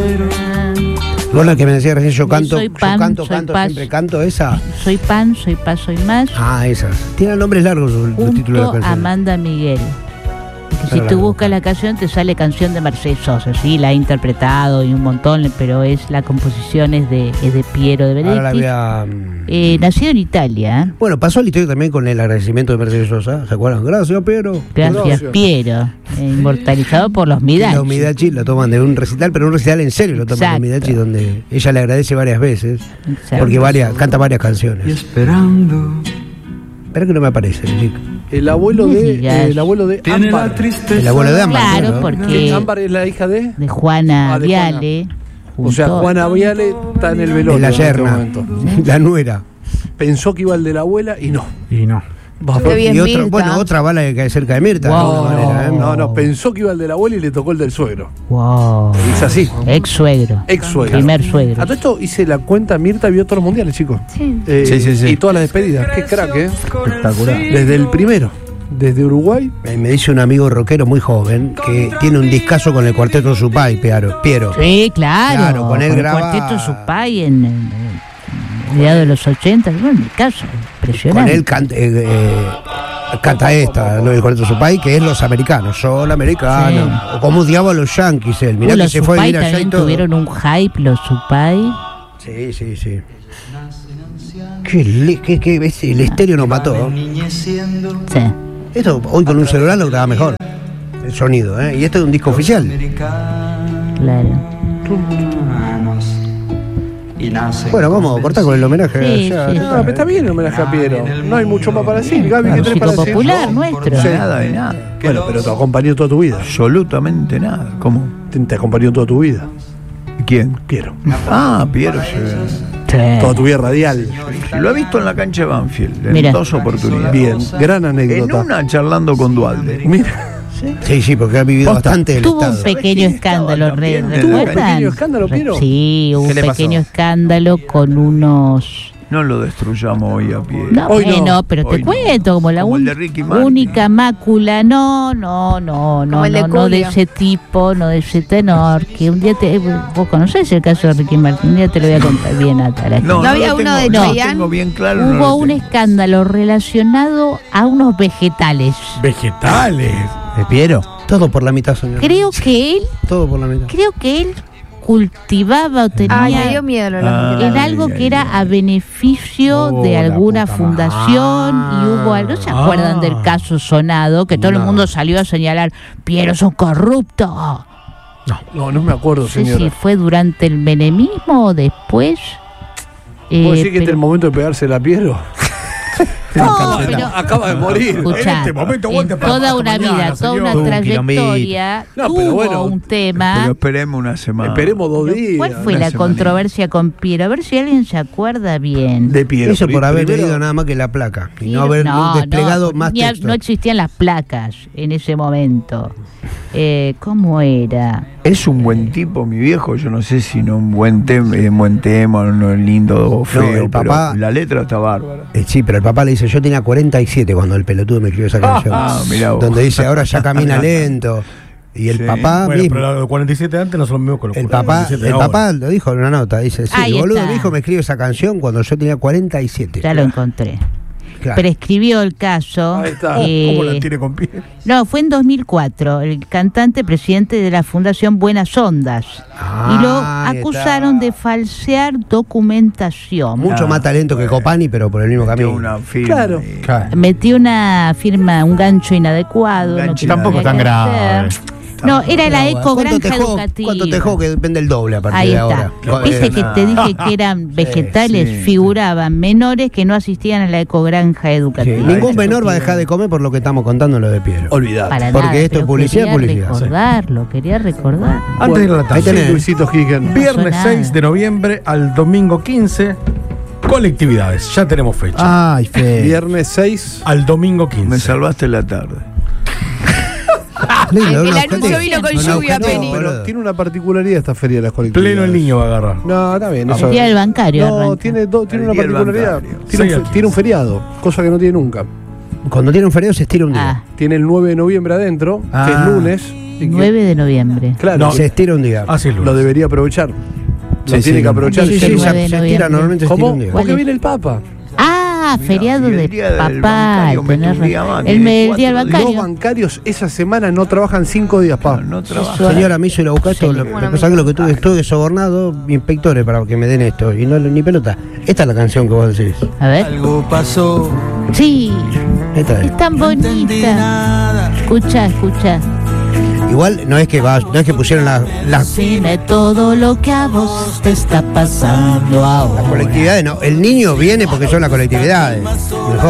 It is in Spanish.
Vos la que me decías recién, yo canto, Soy pan, canto, soy paz. siempre canto, esa. Soy pan, soy paz, soy más. Ah, esas. Tienen nombres largos los títulos de la Junto a canción. Amanda Miguel. Que si Claro. tú buscas la canción te sale canción de Mercedes Sosa, sí, la ha interpretado y un montón, pero la composición es de Piero de Ahora la Benedetti. voy a... Nacido en Italia. Bueno, pasó la historia también con el agradecimiento de Mercedes Sosa. ¿Se acuerdan? Gracias, Piero. Gracias, Piero. Inmortalizado por los Midachi. La Midachi lo toman de un recital, pero un recital en serio lo toman Exacto. de Midachi, donde ella le agradece varias veces. Exacto. Porque canta varias canciones. esperando. Espera que no me aparece, Nick. El abuelo de Tiene la Ámbar. tristeza. El abuelo de Ámbar. Claro, ¿no? porque Ámbar es la hija de... de Juana de Viale. O sea, junto- Juana Viale está en el velorio. De la en este yerna, momento. la nuera. Pensó que iba el de la abuela y no. Y no. Qué bien, Y otro, Mirta. bueno, otra bala que cae cerca de Mirta. Wow. De alguna manera, ¿eh? No, pensó que iba el de la abuela y le tocó el del suegro. Wow. Es así. Ex suegro. Ex suegro. Primer suegro. A todo esto hice la cuenta, Mirta vio todos los mundiales, chicos. Sí. Sí. Y todas las despedidas. Qué crack, Espectacular. Desde el primero. Desde Uruguay. Me dice un amigo rockero muy joven que tiene un discazo con el cuarteto Supay, Piero. Sí, claro. Claro, con él el graba- cuarteto Supay en mediados de los 80. Bueno, en mi caso, Con impresionante. él canta esta, ¿no? El cuarteto Supay, que es los americanos, sol americano. Sí. O como odiaba a los yankees él. Mirá que los se fue a Supay vivir allá y también todo. tuvieron un hype, los Supay. Sí. El estéreo nos mató. Sí. Esto hoy con un celular lo graba mejor. El sonido, ¿eh? Y esto es un disco oficial. Claro. Bueno, vamos a cortar con el homenaje. Sí, ya. sí. No, pero está bien el homenaje a Piero. No hay mucho más para decir. Gaby, ¿qué tenés Músico para decir? popular nuestro. Sí. Nada de nada. Bueno, pero te acompañó toda tu vida. Absolutamente nada. ¿Cómo? Te acompañó toda tu vida. ¿Quién? Piero. Ah, Piero. Toda tu vida radial. Lo he visto en la cancha de Banfield en Mira. 2 oportunidades. Bien, gran En anécdota. una charlando con Dualde. Mira, Sí, porque ha vivido bastante el Tuvo un estado. pequeño escándalo, también de la ¿Tuvo un ¿recuerdan? pequeño escándalo, Piero? Sí, hubo ¿Qué un le pasó? pequeño escándalo con unos... No lo destruyamos hoy a Piero. No, Hoy bueno, no. pero te Hoy no. cuento, como la Como el de Ricky Martin. única mácula, no el de de Julio. ese tipo, no de ese tenor, que un día vos conocés el caso de Ricky Martin, un día te lo voy a contar bien, Atara. ¿No había lo uno de tengo, Chayanne? tengo bien claro. no Hubo lo un tengo. escándalo relacionado a unos vegetales. Vegetales. ¿De Piero? Todo por la mitad, señor. Creo que él cultivaba o tenía Ay, me dio miedo lo de las Ah. mujeres. en algo que era a beneficio de la alguna puta fundación y hubo algo. ¿No se acuerdan del caso sonado? Que todo el mundo salió a señalar, Piero es un corrupto. no me acuerdo, No sé señora. si fue durante el menemismo o después. ¿Puedo decir que este es pero- el momento de pegársela a Piero? No, pero Acaba de morir. escuchá, En este momento, en aguante para toda hasta una mañana, vida, toda señor. una Tuvo un trayectoria, No, pero tuvo bueno, un tema. Pero esperemos una semana. Esperemos 2 Pero días. ¿Cuál fue una la semanita. controversia con Piero? A ver si alguien se acuerda bien. De Piero. Eso por haber Primero- leído nada más que la placa y Sí, no haber desplegado más ni texto. no existían las placas en ese momento. ¿Cómo era? Es un buen tipo, mi viejo. Yo no sé si no un buen tema, no es lindo o feo. el papá- pero la letra está bárbara. Sí, pero el papá le dice, yo tenía 47 cuando el pelotudo me escribió esa canción. mirá vos. Donde dice, ahora ya camina lento. Y el Sí. papá Bueno, mismo. pero los 47 antes no son los mismos que los El papá 47 de ahora. lo dijo en una nota, dice, sí, Ahí el boludo está. mi hijo me escribe esa canción cuando yo tenía 47. Ya lo encontré. Claro. Prescribió el caso. Ahí está. ¿Cómo la tiene con pie? No, fue en 2004. El cantante presidente de la Fundación Buenas Ondas. Y lo ahí acusaron está. de falsear documentación. Mucho más talento que Copani, pero por el mismo Metió camino. una firma Claro. y- Metió una firma, un gancho inadecuado. Un no gancho tenía Tampoco que tan grave. hacer. No, era la ¿Cuánto ecogranja te juego? educativa. ¿Cuánto te juego que vende el doble a partir Ahí de está. ahora? Viste que te dije que eran vegetales, sí. figuraban menores que no asistían a la ecogranja Sí, educativa. ningún menor va a dejar de comer por lo que estamos contando lo de Piero. Olvidate. Para Porque nada, esto es pero publicidad, quería publicidad. quería recordar. Antes de ir a la Ahí tarde. tenés. Luisito Higgins. Viernes nada. 6 de noviembre al domingo 15, colectividades. Ya tenemos fecha. Ay, Fe. Viernes 6. Al domingo 15. Me salvaste la tarde. Lindo, El una anuncio objetivo. vino con Una lluvia, objetivo, Penny. boludo. Pero tiene una particularidad esta feria de las colectividades. Pleno el niño va a agarrar. No, está bien. eso- El día del bancario. No, arranca. tiene El una día del particularidad. bancario. Tiene un feriado, cosa que no tiene nunca. Cuando tiene un feriado se estira un día. Ah, Tiene el 9 de noviembre adentro, que es Ah. lunes, 9 de noviembre. Claro, No. Se estira un día. Así es, lo Luis. debería aprovechar. Sí, Lo tiene sí. que aprovechar. Sí, Sí, el sí, 9 de se estira, noviembre. normalmente se estira ¿Cómo? un día. Porque es? viene el Papa. Ah, feriado y el de día del papá. bancario mete tenés un día razón. más, El tiene día del 4 días. Los bancario. bancarios esa semana no trabajan 5 días, pa. No trabaja. Eso- Señora, me hizo ir a buscar esto. Lo Bueno, que pasa es que lo que tuve sobornado inspectores para que me den esto. Y no ni pelota. Esta es la canción que vos decís. A ver. Algo pasó, Sí, Esta es. es tan no entendí bonita. nada. Escucha. Igual no es que pusieron la Dime todo lo que a vos te está pasando ahora. colectividades, no. El niño viene porque son las colectividades. Mejor.